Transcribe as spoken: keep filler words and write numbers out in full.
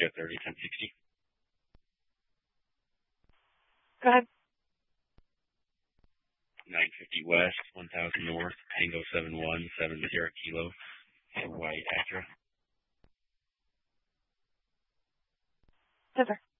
India thirty, ten sixty. Go ahead. nine fifty West, one thousand North, Tango seven one, seven zero Kilo, white Acura. Yes, sir.